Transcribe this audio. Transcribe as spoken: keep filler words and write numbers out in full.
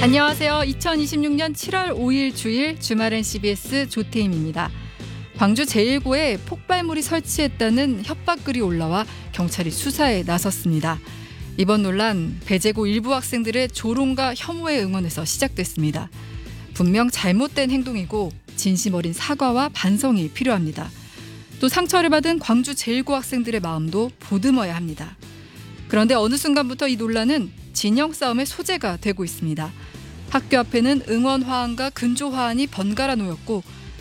안녕하세요. 이천이십육 년 칠월 오일 주일 주말엔 씨비에스 조태임입니다. 광주 제일고에 폭발물이 설치했다는 협박글이 올라와 경찰이 수사에 나섰습니다. 이번 논란 배제고 일부 학생들의 조롱과 혐오에 응원해서 시작됐습니다. 분명 잘못된 행동이고 진심 어린 사과와 반성이 필요합니다. 또 상처를 받은 광주 제일고 학생들의 마음도 보듬어야 합니다. 그런데 어느 순간부터 이 논란은 진영 싸움의 소재가 되고 있습니다. 학교 앞에는 응원 화환과 근조 화환이 번갈아 놓였고